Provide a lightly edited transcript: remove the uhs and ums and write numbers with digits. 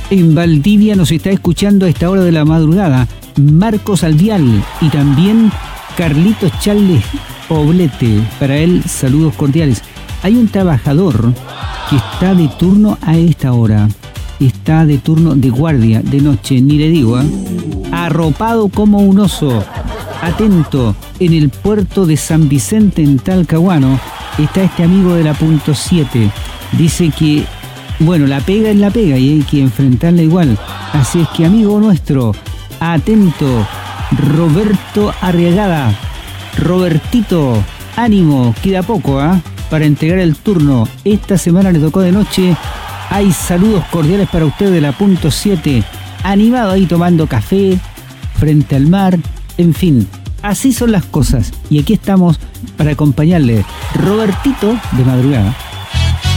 En Valdivia nos está escuchando a esta hora de la madrugada Marcos Alvial y también Carlitos Charles Poblete. Para él, saludos cordiales. Hay un trabajador que está de turno a esta hora. Está de turno de guardia, de noche, ni le digo, arropado como un oso. Atento, en el puerto de San Vicente, en Talcahuano, está este amigo de la punto 7. Dice que, bueno, la pega es la pega y hay que enfrentarla igual. Así es que, amigo nuestro, atento, Roberto Arriagada. Robertito, ánimo, queda poco, para entregar el turno. Esta semana le tocó de noche. Hay saludos cordiales para usted de la punto 7. Animado ahí tomando café, frente al mar. En fin, así son las cosas. Y aquí estamos para acompañarle. Robertito de madrugada.